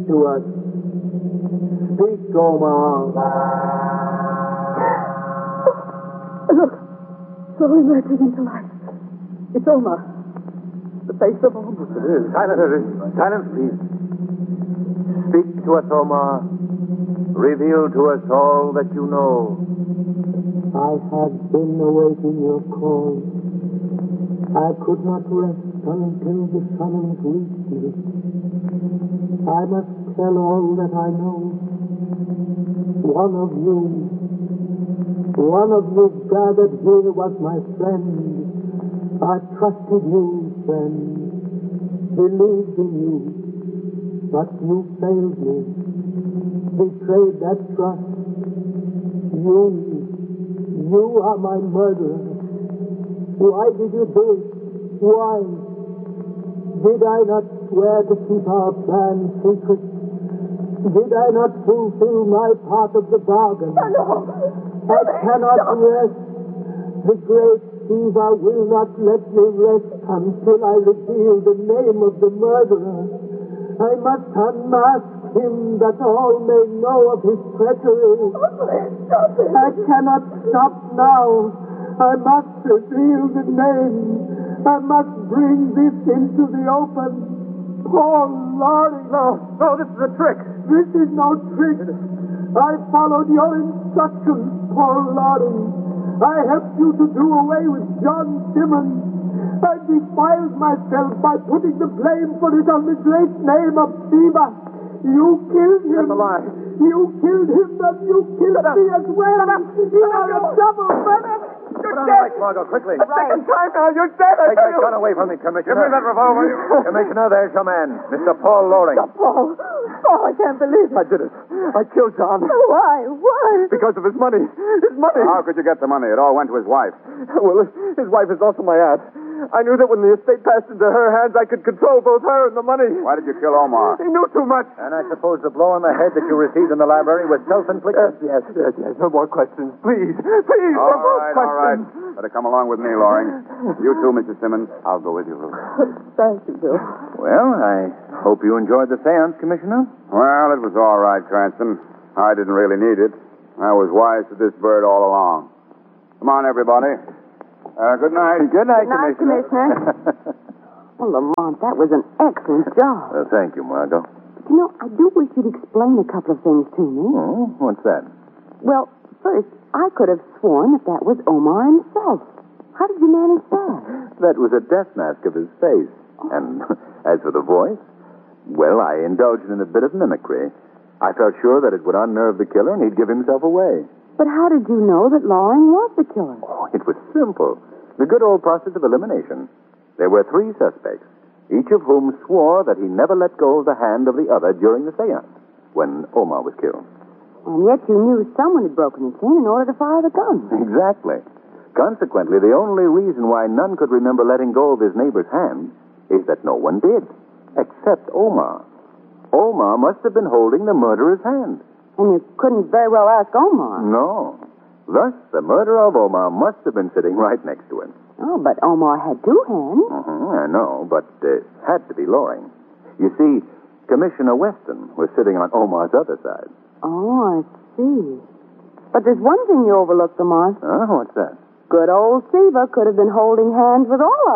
to us. Speak, Omar. Look, slowly merging into life. It's Omar. The face of Omar. It is. Silence, please. Speak to us, Omar. Reveal to us all that you know. I have been awaiting your call. I could not rest until the summons reached me. I must tell all that I know. One of you gathered here was my friend. I trusted you, friend. Believed in you. But you failed me. Betrayed that trust. You are my murderer. Why did you do it? Why? Did I not swear to keep our plan secret? Did I not fulfill my part of the bargain? No. I cannot rest. The great Shiva will not let me rest until I reveal the name of the murderer. I must unmask him that all may know of his treachery. Stop it. I cannot stop now. I must reveal the name. I must bring this into the open. Paul Loring. No, this is a trick. This is no trick. I followed your instructions, Paul Loring. I helped you to do away with John Simmons. I defiled myself by putting the blame for it on the great name of Shiva. You killed him. That's a lie. You killed him, and you killed me as well. You are a double murderer. Put on the light, Margot, quickly. Second time now, you're dead. Take that gun away from me, Commissioner. Give me that revolver. Commissioner, there's your man, Mr. Paul Loring. Paul, I can't believe it. I did it. I killed John. Why? Because of his money. His money. How could you get the money? It all went to his wife. Well, his wife is also my aunt. I knew that when the estate passed into her hands, I could control both her and the money. Why did you kill Omar? He knew too much. And I suppose the blow on the head that you received in the library was self-inflicted? Yes. No more questions. Please. No more All questions. right. Better come along with me, Loring. You too, Mr. Simmons. I'll go with you. Thank you, Bill. Well, I hope you enjoyed the seance, Commissioner. Well, it was all right, Cranston. I didn't really need it. I was wise to this bird all along. Come on, everybody. Good night. Good night, Good night, Commissioner. Well, Lamont, that was an excellent job. Thank you, Margot. But, I do wish you'd explain a couple of things to me. Oh, what's that? Well, first, I could have sworn that was Omar himself. How did you manage that? That was a death mask of his face. Oh. And as for the voice, well, I indulged in a bit of mimicry. I felt sure that it would unnerve the killer and he'd give himself away. But how did you know that Loring was the killer? Oh, it was simple. The good old process of elimination. There were 3 suspects, each of whom swore that he never let go of the hand of the other during the seance, when Omar was killed. And yet you knew someone had broken the chain in order to fire the gun. Exactly. Consequently, the only reason why none could remember letting go of his neighbor's hand is that no one did, except Omar. Omar must have been holding the murderer's hand. And you couldn't very well ask Omar. No. Thus, the murderer of Omar must have been sitting right next to him. Oh, but Omar had 2 hands. I know, but it had to be Loring. You see, Commissioner Weston was sitting on Omar's other side. Oh, I see. But there's one thing you overlooked, Lamont. What's that? Good old Siva could have been holding hands with all